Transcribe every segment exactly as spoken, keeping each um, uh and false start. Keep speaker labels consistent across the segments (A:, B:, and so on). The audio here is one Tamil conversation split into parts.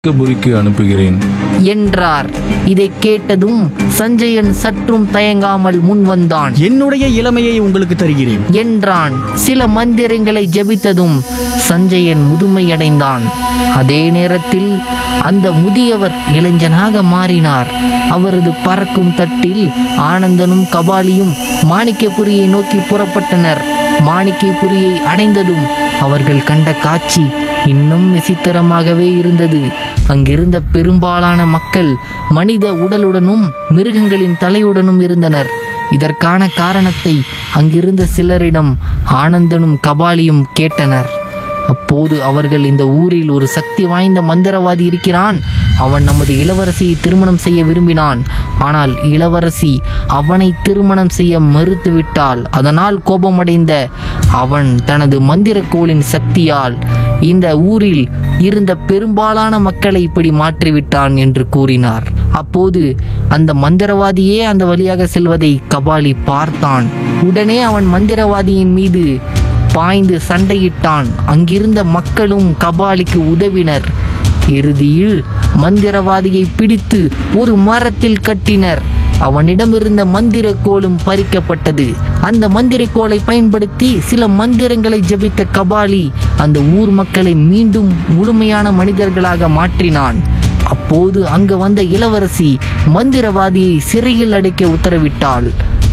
A: புரிக்கு அனுப்புகிறேன்
B: என்றார். இதை கேட்டதும் சஞ்சயன் சற்றும் தயங்காமல் முன் வந்தான்.
C: என்னுடைய இளமையை உங்களுக்கு தருகிறேன்
B: என்றான். சில மந்திரங்களை ஜபித்ததும் சஞ்சயன் முதுமையடைந்தான். அதே நேரத்தில் அந்த முதியவர் இளைஞனாக மாறினார். அவரது பறக்கும் தட்டில் ஆனந்தனும் கபாலியும் மாணிக்கபுரியை நோக்கி புறப்பட்டனர். மாணிக்கபுரியை அடைந்ததும் அவர்கள் கண்ட காட்சி இன்னும் விசித்திரமாகவே இருந்தது. அங்கிருந்த பெரும்பாலான மக்கள் மனித உடலுடனும் மிருகங்களின் தலையுடனும் இருந்தனர். இதற்கான காரணத்தை அங்கிருந்த சிலரிடம் ஆனந்தனும் கபாலியும் கேட்டனர். அப்போது அவர்கள், இந்த ஊரில் ஒரு சக்தி வாய்ந்த மந்திரவாதி இருக்கிறான். அவன் நமது இளவரசியை திருமணம் செய்ய விரும்பினான். ஆனால் இளவரசி அவனை திருமணம் செய்ய மறுத்துவிட்டாள். அதனால் கோபமடைந்த அவன் தனது மந்திரக்கோளின் சக்தியால் இந்த ஊரில் இருந்த பெரும்பாலான மக்களை இப்படி மாற்றிவிட்டான் என்று கூறினார். அப்போது அந்த மந்திரவாதியே அந்த வழியாக செல்வதை கபாலி பார்த்தான். உடனே அவன் மந்திரவாதியின் மீது பாய்ந்து சண்டையிட்டான். அங்கிருந்த மக்களும் கபாலிக்கு உதவினர். இறுதியில் மந்திரவாதியை பிடித்து ஒரு மரத்தில் கட்டினர். அவனிடமிருந்த மந்திர கோலும் பறிக்கப்பட்டது. அந்த மந்திர கோலை பயன்படுத்தி சில மந்திரங்களை ஜபித்த கபாலி அந்த ஊர் மக்களை மீண்டும் முழுமையான மனிதர்களாக மாற்றினான். அப்போது அங்கு வந்த இளவரசி மந்திரவாதியை சிறையில் அடைக்க உத்தரவிட்டாள்.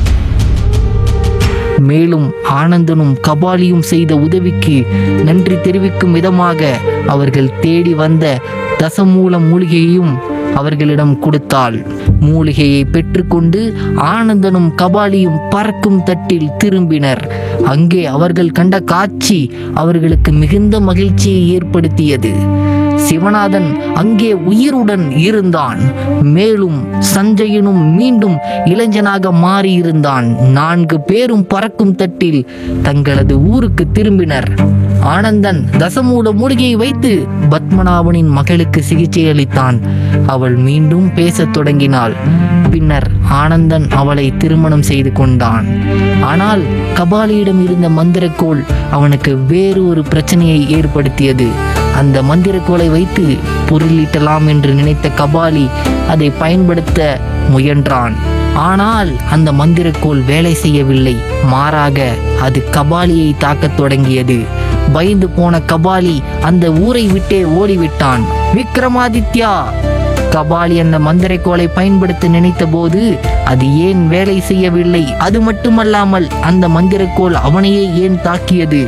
B: மேலும் ஆனந்தனும் கபாலியும் செய்த உதவிக்கு நன்றி தெரிவிக்கும் விதமாக அவர்கள் தேடி வந்த தசமூல மூலிகையையும் அவர்களிடம் கொடுத்தாள். மூலிகையை பெற்றுக்கொண்டு ஆனந்தனும் கபாலியும் பறக்கும் தட்டில் திரும்பினர். அங்கே அவர்கள் கண்ட காட்சி அவர்களுக்கு மிகுந்த மகிழ்ச்சியை ஏற்படுத்தியது. சிவநாதன் அங்கே உயிருடன் இருந்தான். மேலும் சஞ்சயனும் மீண்டும் இளைஞனாக மாறியிருந்தான். நான்கு பேரும் பறக்கும் தட்டில் தங்களது ஊருக்கு திரும்பினர். ஆனந்தன் தசமூல மூலிகையை வைத்து பத்மநாபனின் மகளுக்கு சிகிச்சை அளித்தான். அவள் மீண்டும் பேசத் தொடங்கினாள். பின்னர் ஆனந்தன் அவளை திருமணம் செய்து கொண்டான். ஆனால் கபாலியிடம் இருந்த மந்திரக்கோள் அவனுக்கு வேறு ஒரு பிரச்சனையை ஏற்படுத்தியது. அந்த மந்திரக்கோளை வைத்து பொருளீட்டலாம் என்று நினைத்த கபாலி அதை பயன்படுத்த முயன்றான். ஆனால் அந்த மந்திரக்கோள் வேலை செய்யவில்லை. மாறாக அது கபாலியை தாக்கத் தொடங்கியது. பயந்து போன கபாலி அந்த ஊரை விட்டே ஓடிவிட்டான். விக்ரமாதித்யா! கபாலி அந்த மந்திரக்கோளை பயன்படுத்த நினைத்த போது அது ஏன் வேலை செய்யவில்லை? அது மட்டுமல்லாமல் அந்த மந்திரக்கோள் அவனையே ஏன் தாக்கியது?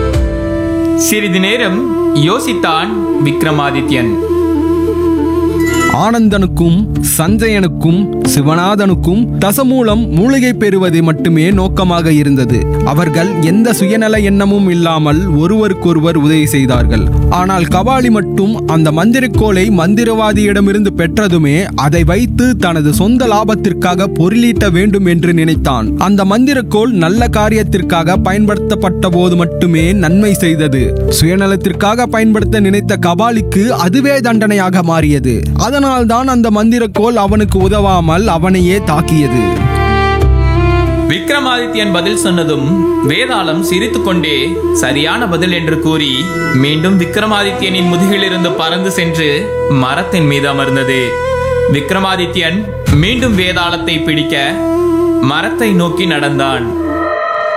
D: சிறிது நேரம் யோசித்தான் விக்ரமாதித்யன்.
E: ஆனந்தனுக்கும் சஞ்சயனுக்கும் சிவநாதனுக்கும் தசமூலம் மூலிகை பெறுவது மட்டுமே நோக்கமாக இருந்தது. அவர்கள் எந்த சுயநல எண்ணமும் இல்லாமல் ஒருவருக்கொருவர் உதவி செய்தார்கள். ஆனால் கபாலி மட்டும் அந்த மந்திரக்கோளை மந்திரவாதியிடமிருந்து பெற்றதுமே அதை வைத்து தனது சொந்த லாபத்திற்காக பொருளீட்ட வேண்டும் என்று நினைத்தான். அந்த மந்திரக்கோள் நல்ல காரியத்திற்காக பயன்படுத்தப்பட்ட போது மட்டுமே நன்மை செய்தது. சுயநலத்திற்காக பயன்படுத்த நினைத்த கபாலிக்கு அதுவே தண்டனையாக மாறியது. அதனால் தான் அந்த மந்திரக்கோள் அவனுக்கு உதவாமல் அவனையே தாக்கியது.
D: விக்ரமாதித்யன் பதில் சொன்னதும் வேதாளம் சிரித்துக்கொண்டே சரியான பதில் என்று கூறி மீண்டும் விக்ரமாதித்யனின் முதுகிலிருந்து பறந்து சென்று மரத்தின் மீது அமர்ந்தது. விக்ரமாதித்யன் மீண்டும் வேதாளத்தை பிடிக்க மரத்தை நோக்கி நடந்தான்.